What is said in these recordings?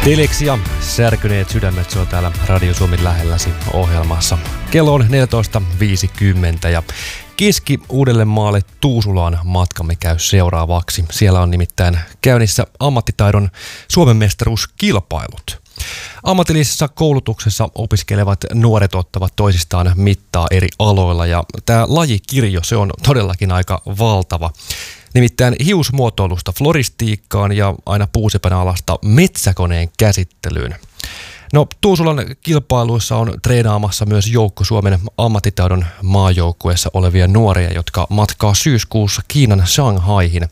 Teleksi ja särkyneet sydämet, se on täällä Radio Suomen lähelläsi ohjelmassa. Kello on 14.50 ja Keski-Uudellemaalle Tuusulaan matkamme käy seuraavaksi. Siellä on nimittäin käynnissä ammattitaidon Suomen mestaruuskilpailut. Ammatillisessa koulutuksessa opiskelevat nuoret ottavat toisistaan mittaa eri aloilla ja tämä lajikirjo, se on todellakin aika valtava. Nimittäin hiusmuotoilusta floristiikkaan ja aina puusepän alasta metsäkoneen käsittelyyn. No, Tuusulan kilpailuissa on treenaamassa myös joukko Suomen ammattitaidon maajoukkueessa olevia nuoria, jotka matkaa syyskuussa Kiinan Shanghaihin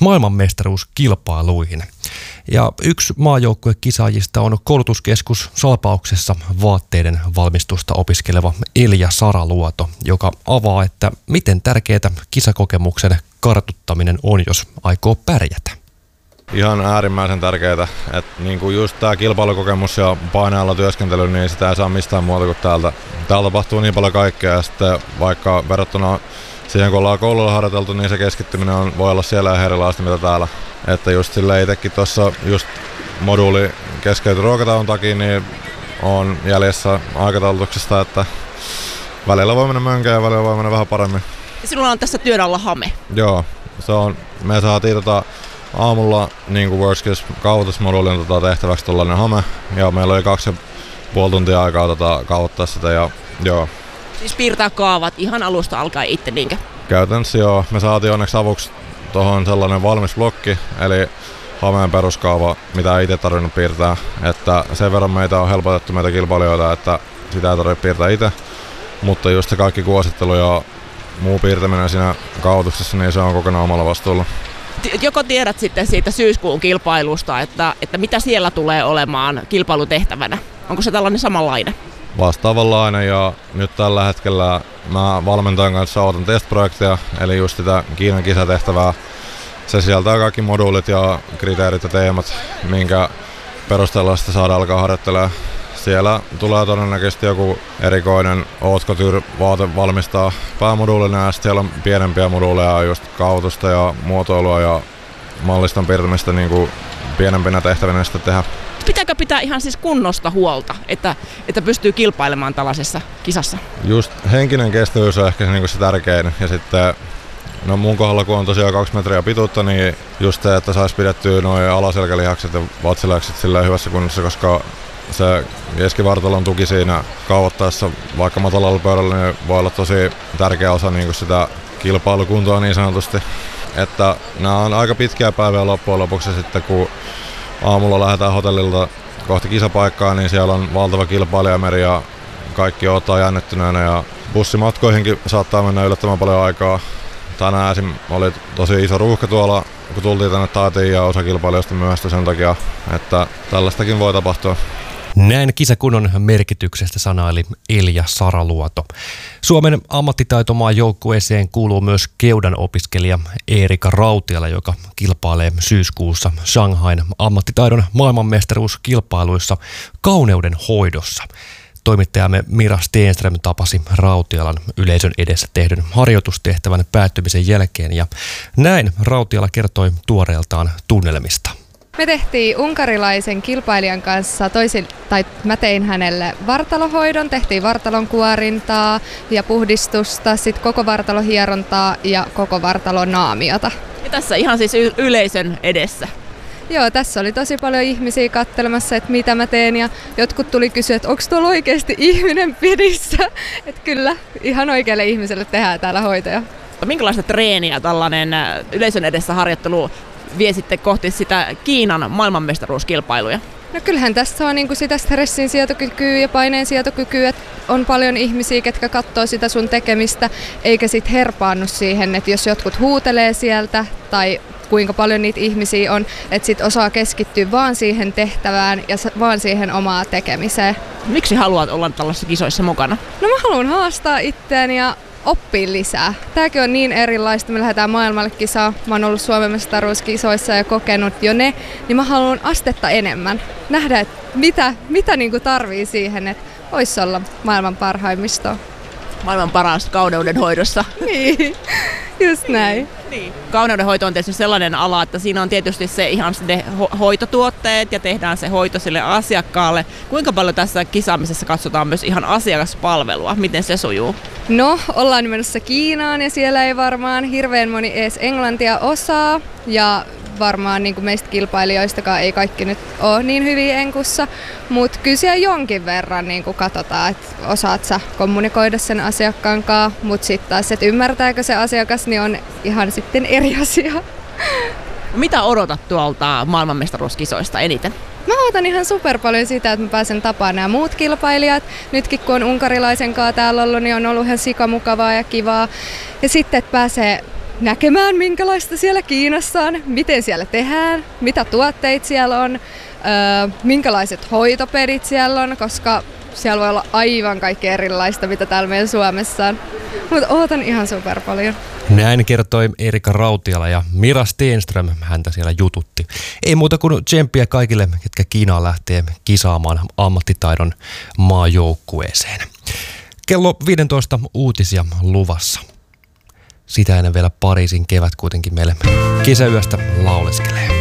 maailmanmestaruuskilpailuihin. Ja yksi maajoukkuekisaajista on koulutuskeskus Salpauksessa vaatteiden valmistusta opiskeleva Elja Saraluoto, joka avaa, että miten tärkeää kisakokemuksen kartuttaminen on, jos aikoo pärjätä. Ihan äärimmäisen tärkeää, että niinku just tämä kilpailukokemus ja painealla työskentely, niin sitä ei saa mistään muuta kuin täältä. Täällä tapahtuu niin paljon kaikkea ja sitten vaikka verrattuna siihen kun ollaan koululla harjoiteltu, niin se keskittyminen voi olla siellä ihan erilaista mitä täällä. Että just silleen itsekin tuossa just moduuli keskeytyi ruokatauon takia, niin on jäljessä aikataulutuksesta, että välillä voi mennä mönkään ja välillä voi mennä vähän paremmin. Ja sinulla on tässä työn alla hame. Joo, me saatiin aamulla niin worst case kaavoitusmoduulin tehtäväksi tuollainen hame ja meillä oli 2,5 tuntia aikaa kaavoittaa sitä ja joo. Siis piirtää kaavat ihan alusta alkaen itse niinkö? Käytännössä joo. Me saatiin onneksi avuksi tuohon sellainen valmis blokki, eli hameen peruskaava, mitä ei itse tarvinnut piirtää. Että sen verran meitä on helpotettu meitä kilpailijoita, että sitä ei tarvitse piirtää itse. Mutta just se kaikki kuosittelu ja muu piirtäminen siinä kaavoituksessa, niin se on kokonaan omalla vastuulla. Joko tiedät sitten siitä syyskuun kilpailusta, että mitä siellä tulee olemaan kilpailutehtävänä? Onko se tällainen samanlainen? Vastaavanlainen ja nyt tällä hetkellä mä valmentajan kanssa otan testprojekteja, eli just sitä Kiinan kisatehtävää. Se sisältää kaikki moduulit ja kriteerit ja teemat, minkä perusteella sitten saadaan alkaa harjoittelemaan. Siellä tulee todennäköisesti joku erikoinen haute couture-vaate valmistaa päämoduulina ja sitten siellä on pienempiä moduuleja, just kaavoitusta ja muotoilua ja malliston piirtämistä niin kuin pienempinä tehtävinä sitten tehdä. Pitääkö pitää ihan siis kunnosta huolta, että pystyy kilpailemaan tällaisessa kisassa? Just henkinen kestävyys on ehkä se tärkein ja sitten no mun kohdalla kun on tosiaan 2 metriä pituutta, niin just se, että saisi pidettyä nuo alaselkälihakset ja vatsalihakset silleen hyvässä kunnossa, koska se keskivartalon tuki siinä kaavoittaessa vaikka matalalla pöydällä niin voi olla tosi tärkeä osa niin kuin sitä kilpailukuntoa niin sanotusti. Että nämä on aika pitkiä päiviä loppujen lopuksi sitten kun aamulla lähdetään hotellilta kohti kisapaikkaa, niin siellä on valtava kilpailijameri ja kaikki odottaa jännittyneenä ja bussimatkoihinkin saattaa mennä yllättävän paljon aikaa. Tänään esim. Oli tosi iso ruuhka tuolla, kun tultiin tänne taatiin ja osa kilpailijoista myöhästyi sen takia, että tällaistakin voi tapahtua. Näin kisakunnon merkityksestä sanaili Elja Saraluoto. Suomen ammattitaitomaan joukkueeseen kuuluu myös keudan opiskelija Eerika Rautiala, joka kilpailee syyskuussa Shanghain ammattitaidon maailmanmestaruuskilpailuissa kauneuden hoidossa. Toimittajamme Mira Stenström tapasi Rautialan yleisön edessä tehdyn harjoitustehtävän päättymisen jälkeen ja näin Rautiala kertoi tuoreeltaan tunnelmista. Me tehtiin unkarilaisen kilpailijan kanssa mä tein hänelle vartalohoidon, tehtiin vartalon kuorintaa ja puhdistusta, sitten koko vartalohierontaa ja koko vartalonaamiota. Ja tässä ihan siis yleisön edessä. Joo, tässä oli tosi paljon ihmisiä katselemassa, että mitä mä teen ja jotkut tuli kysyä, että onko tuolla oikeasti ihminen pidissä. Että kyllä, ihan oikealle ihmiselle tehdään täällä hoitoja. Minkälaista treeniä tällainen yleisön edessä harjoittelu vie sitten kohti sitä Kiinan maailmanmestaruuskilpailuja? No kyllähän tässä on niinku sitä stressin sietokykyä ja paineen sietokykyä, että on paljon ihmisiä, ketkä katsoo sitä sun tekemistä, eikä sit herpaannu siihen, että jos jotkut huutelee sieltä tai kuinka paljon niitä ihmisiä on, että sit osaa keskittyä vaan siihen tehtävään ja vaan siihen omaa tekemiseen. Miksi haluat olla tällaisissa kisoissa mukana? No mä haluan haastaa itseäni ja oppia lisää. Tääkin on niin erilaista, me lähdetään maailmalle kisaa. Mä oon ollut Suomen mestaruuskisoissa ja kokenut jo ne, niin mä haluan astetta enemmän. Nähdä, että mitä niinku tarvii siihen, että voisi olla maailman parhaimmistoa. Maailman paras kauneuden hoidossa. Niin. Just näin. Niin. Kauneudenhoito on tietysti sellainen ala, että siinä on tietysti se ihan ne hoitotuotteet ja tehdään se hoito sille asiakkaalle. Kuinka paljon tässä kisaamisessa katsotaan myös ihan asiakaspalvelua? Miten se sujuu? No, ollaan menossa Kiinaan ja siellä ei varmaan hirveän moni edes englantia osaa. Ja varmaan niin kuin meistä kilpailijoistakaan ei kaikki nyt ole niin hyviä enkussa, mutta kyllä siellä jonkin verran niin kuin katsotaan, että osaat sä kommunikoida sen asiakkaan kanssa, mutta sitten taas, että ymmärtääkö se asiakas, niin on ihan sitten eri asia. Mitä odotat tuolta maailmanmestaruuskisoista eniten? Mä odotan ihan super paljon sitä, että mä pääsen tapaamaan nämä muut kilpailijat. Nytkin kun on unkarilaisen kanssa täällä ollut, niin on ollut ihan sikamukavaa ja kivaa. Ja sitten, että pääsee näkemään, minkälaista siellä Kiinassa on, miten siellä tehdään, mitä tuotteita siellä on, minkälaiset hoitopedit siellä on, koska siellä voi olla aivan kaikki erilaista, mitä täällä meidän Suomessa on. Mutta ootan ihan super paljon. Näin kertoi Erika Rautiala ja Mira Stenström häntä siellä jututti. Ei muuta kuin tsemppiä kaikille, ketkä Kiinaan lähtee kisaamaan ammattitaidon maajoukkueeseen. Kello 15 uutisia luvassa. Sitä ennen vielä Pariisin kevät kuitenkin meille kesäyöstä lauleskelee.